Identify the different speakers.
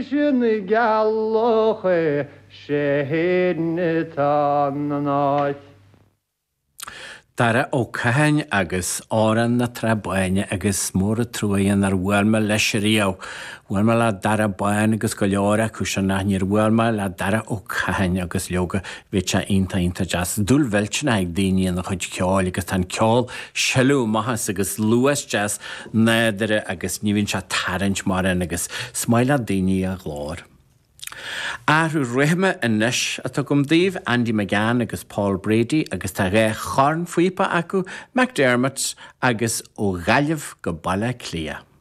Speaker 1: sin galloche sé tá náid.
Speaker 2: Dara ó cahain agus áran na trabáine agus mór trúaíon ar bhfuilme leis río. Bhfuilme le dara bain agus go leora chuise náníar bhfuilme le dara ó cahain agus leoga bhíte inta jazz. Dúil bhiltena ag daoine na chuid ceáil agus tan ceáil seilú maithas agus luas jazz nédere agus níhíonn se tarint marin agus smaile daoine a glár. Arú réime inis atá gom daobh Andy McGann agus Paul Brady agus tá ré charn fuipa acu McDermott agus ó gaiamh go balla clia.